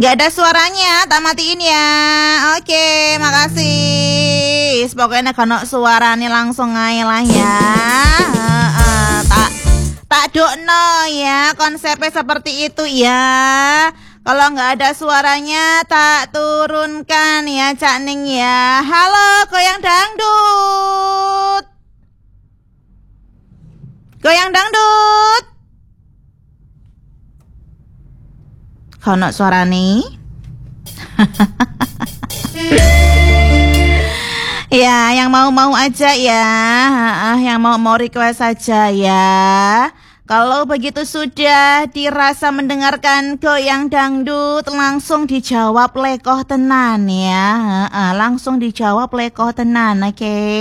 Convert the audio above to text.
Gak ada suaranya, tak matiin ya. Oke, makasih. Pokoknya kalau suaranya langsung aja lah ya. Tak dokno ya, konsepnya seperti itu ya. Kalau nggak ada suaranya tak turunkan ya Cak Ning ya. Halo goyang dangdut. Goyang dangdut. Kono suarane. Ya, yang mau aja ya. Yang mau request saja ya. Kalau begitu sudah dirasa mendengarkan goyang dangdut, langsung dijawab lekoh tenan ya. Langsung dijawab lekoh tenan, oke.